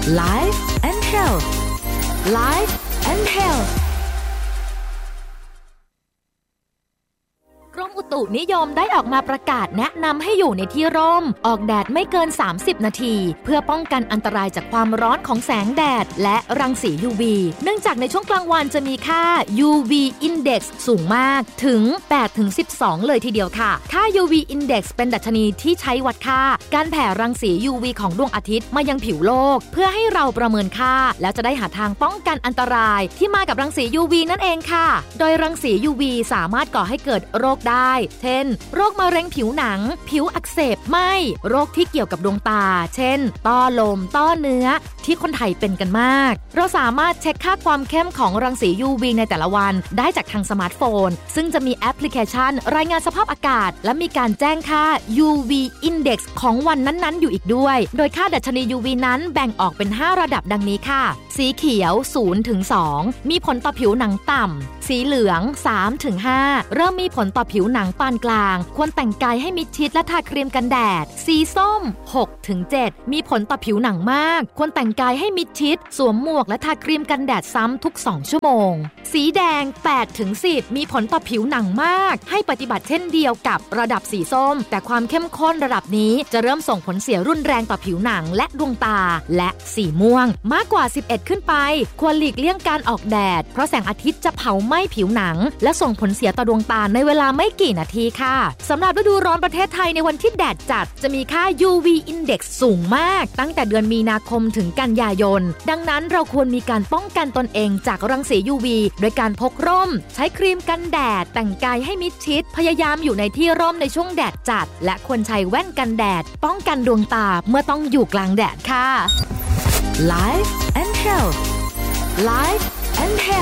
Life and Health Life and Healthกรมอุตุนิยมได้ออกมาประกาศแนะนำให้อยู่ในที่ร่มออกแดดไม่เกิน30นาทีเพื่อป้องกันอันตรายจากความร้อนของแสงแดดและรังสี UV เนื่องจากในช่วงกลางวันจะมีค่า UV Index สูงมากถึง 8-12 เลยทีเดียวค่ะค่า UV Index เป็นดัชนีที่ใช้วัดค่าการแผ่รังสี UV ของดวงอาทิตย์มายังผิวโลกเพื่อให้เราประเมินค่าแล้วจะได้หาทางป้องกันอันตรายที่มากับรังสี UV นั่นเองค่ะโดยรังสี UV สามารถก่อให้เกิดโรคได้เช่นโรคมะเร็งผิวหนังผิวอักเสบไหม้โรคที่เกี่ยวกับดวงตาเช่นต้อลมต้อเนื้อที่คนไทยเป็นกันมากเราสามารถเช็คค่าความเข้มของรังสี UV ในแต่ละวันได้จากทางสมาร์ทโฟนซึ่งจะมีแอปพลิเคชันรายงานสภาพอากาศและมีการแจ้งค่า UV Index ของวันนั้นๆอยู่อีกด้วยโดยค่าดัชนี UV นั้นแบ่งออกเป็น5ระดับดังนี้ค่ะสีเขียว 0-2 มีผลต่อผิวหนังต่ำสีเหลือง 3-5 เริ่มมีผลต่อผิวหนังปานกลางควรแต่งกายให้มิดชิดและทาครีมกันแดดสีส้ม 6-7 มีผลต่อผิวหนังมากควรแต่งกายให้มิดชิดสวมหมวกและทาครีมกันแดดซ้ำทุก2ชั่วโมงสีแดง 8-10 มีผลต่อผิวหนังมากให้ปฏิบัติเช่นเดียวกับระดับสีส้มแต่ความเข้มข้นระดับนี้จะเริ่มส่งผลเสียรุนแรงต่อผิวหนังและดวงตาและสีม่วงมากกว่า11ขึ้นไปควรหลีกเลี่ยงการออกแดดเพราะแสงอาทิตย์จะเผาไหม้ผิวหนังและส่งผลเสียต่อดวงตาในเวลาไม่กี่นาทีค่ะสำหรับฤดูร้อนประเทศไทยในวันที่แดดจัดจะมีค่า UV Index สูงมากตั้งแต่เดือนมีนาคมถึงกันยายนดังนั้นเราควรมีการป้องกันตนเองจากรังสี UV โดยการพกร่มใช้ครีมกันแดดแต่งกายให้มิดชิดพยายามอยู่ในที่ร่มในช่วงแดดจัดและควรใช้แว่นกันแดดป้องกันดวงตาเมื่อต้องอยู่กลางแดดค่ะ Life and Health Life and Health